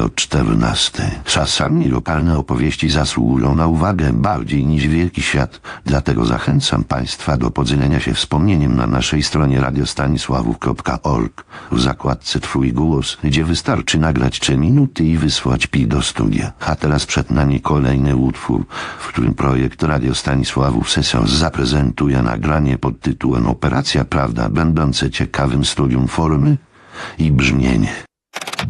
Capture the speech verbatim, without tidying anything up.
do czternastej. Czasami lokalne opowieści zasługują na uwagę bardziej niż wielki świat, dlatego zachęcam Państwa do podzielenia się wspomnieniem na naszej stronie radiostanisławów kropka org w zakładce Twój głos, gdzie wystarczy nagrać trzy minuty i wysłać plik do studia. A teraz przed nami kolejny utwór, w którym projekt Radio Stanisławów Sessions zaprezentuje nagranie pod tytułem Operacja Prawda, będące ciekawym studium formy i brzmienie.